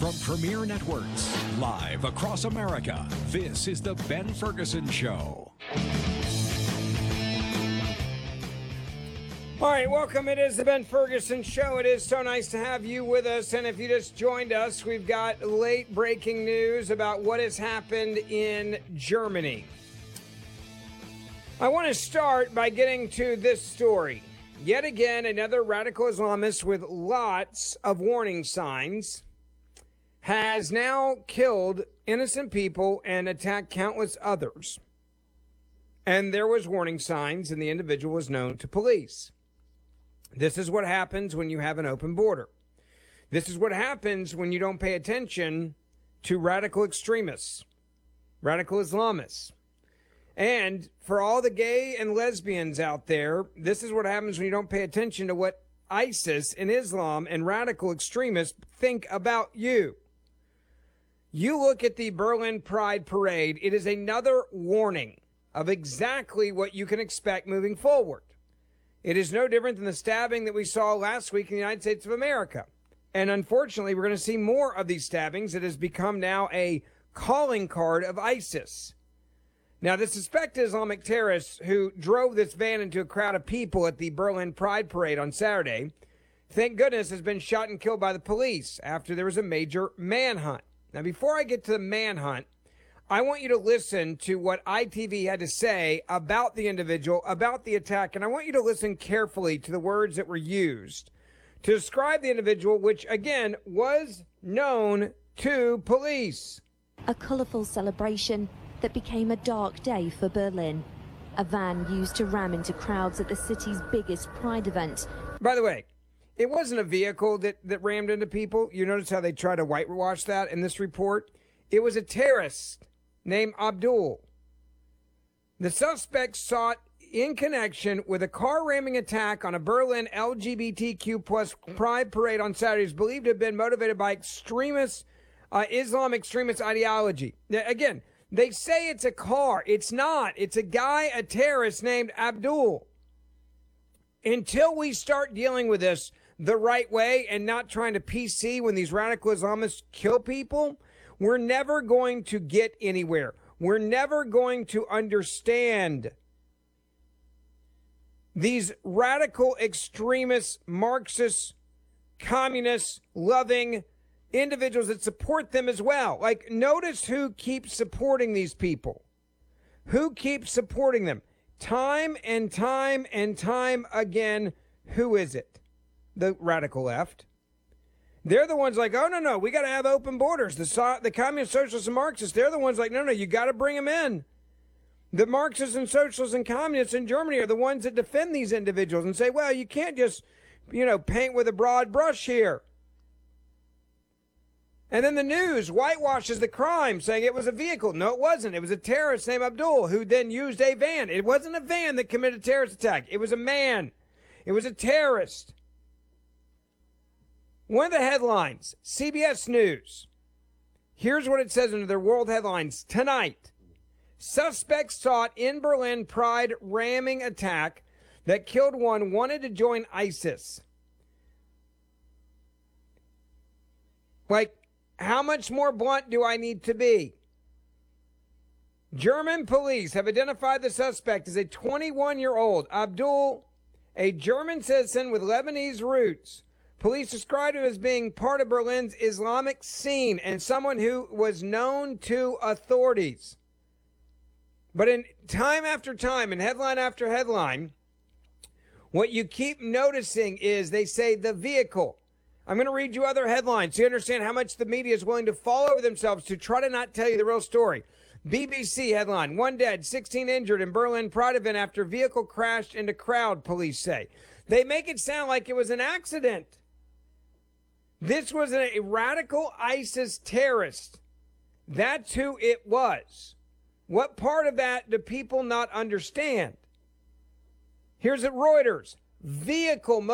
From Premier Networks, live across America, this is The Ben Ferguson Show. All right, welcome. It is The Ben Ferguson Show. It is so nice to have you with us. And if you just joined us, we've got late breaking news about what has happened in Germany. I want to start by getting to this story. Yet again, another radical Islamist with lots of warning signs has now killed innocent people and attacked countless others. And there was warning signs, and the individual was known to police. This is what happens when you have an open border. This is what happens when you don't pay attention to radical extremists, radical Islamists. And for all the gay and lesbians out there, this is what happens when you don't pay attention to what ISIS and Islam and radical extremists think about you. You look at the Berlin Pride Parade, it is another warning of exactly what you can expect moving forward. It is no different than the stabbing that we saw last week in the United States of America. And unfortunately, we're going to see more of these stabbings. It has become now a calling card of ISIS. Now, the suspected Islamic terrorist who drove this van into a crowd of people at the Berlin Pride Parade on Saturday, thank goodness, has been shot and killed by the police after there was a major manhunt. Now, before I get to the manhunt, I want you to listen to what ITV had to say about the individual, about the attack, and I want you to listen carefully to the words that were used to describe the individual, which, again, was known to police. A colourful celebration that became a dark day for Berlin. A van used to ram into crowds at the city's biggest Pride event. By the way, it wasn't a vehicle that rammed into people. You notice how they try to whitewash that in this report? It was a terrorist named Abdul. The suspect sought in connection with a car ramming attack on a Berlin LGBTQ plus Pride parade on Saturday is believed to have been motivated by Islam extremist ideology. Again, they say it's a car. It's not. It's a guy, a terrorist named Abdul. Until we start dealing with this the right way and not trying to PC when these radical Islamists kill people, we're never going to get anywhere. We're never going to understand these radical extremists, Marxists, communists, loving individuals that support them as well. Like, notice who keeps supporting these people. Who keeps supporting them? Time and time and time again, who is it? The radical left. They're the ones like, oh, no, we got to have open borders. The communist, socialists, and Marxists, they're the ones like, no, you got to bring them in. The Marxists and socialists and communists in Germany are the ones that defend these individuals and say, well, you can't just, paint with a broad brush here. And then the news whitewashes the crime, saying it was a vehicle. No, it wasn't. It was a terrorist named Abdul who then used a van. It wasn't a van that committed a terrorist attack. It was a man. It was a terrorist. One of the headlines, CBS News. Here's what it says under their world headlines tonight. Suspects sought in Berlin Pride ramming attack that killed one wanted to join ISIS. Like, how much more blunt do I need to be? German police have identified the suspect as a 21-year-old Abdul, a German citizen with Lebanese roots. Police described him as being part of Berlin's Islamic scene and someone who was known to authorities. But in time after time, and headline after headline, what you keep noticing is they say the vehicle. I'm going to read you other headlines so you understand how much the media is willing to fall over themselves to try to not tell you the real story. BBC headline, 1 dead, 16 injured in Berlin Pride event after vehicle crashed into crowd, police say. They make it sound like it was an accident. This was a radical ISIS terrorist. That's who it was. What part of that do people not understand? Here's at Reuters. Vehicle